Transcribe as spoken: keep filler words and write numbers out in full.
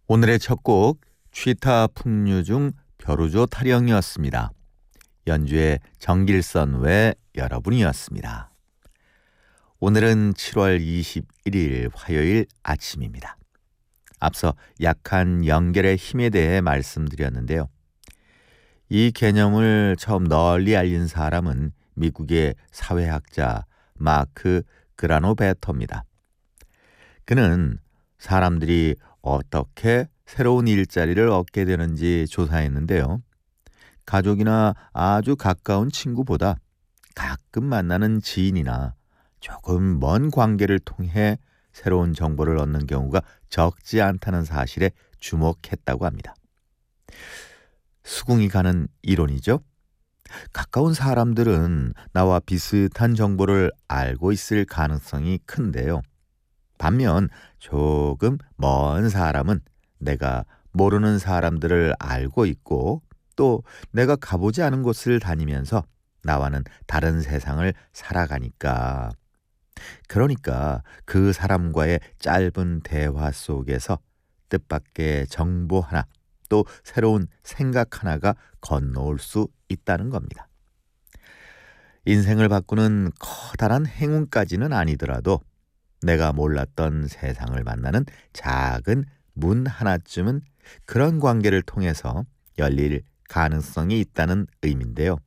오늘의 첫 곡 취타 풍류 중 벼루조 타령이었습니다. 연주의 정길선 외 여러분이었습니다. 오늘은 칠월 이십일일 화요일 아침입니다. 앞서 약한 연결의 힘에 대해 말씀드렸는데요. 이 개념을 처음 널리 알린 사람은 미국의 사회학자 마크 그라노베터입니다. 그는 사람들이 어떻게 새로운 일자리를 얻게 되는지 조사했는데요. 가족이나 아주 가까운 친구보다 가끔 만나는 지인이나 조금 먼 관계를 통해 새로운 정보를 얻는 경우가 적지 않다는 사실에 주목했다고 합니다. 수긍이 가는 이론이죠. 가까운 사람들은 나와 비슷한 정보를 알고 있을 가능성이 큰데요. 반면 조금 먼 사람은 내가 모르는 사람들을 알고 있고 또 내가 가보지 않은 곳을 다니면서 나와는 다른 세상을 살아가니까 그러니까 그 사람과의 짧은 대화 속에서 뜻밖의 정보 하나 또 새로운 생각 하나가 건너올 수 있다는 겁니다. 인생을 바꾸는 커다란 행운까지는 아니더라도 내가 몰랐던 세상을 만나는 작은 문 하나쯤은 그런 관계를 통해서 열릴 가능성이 있다는 의미인데요.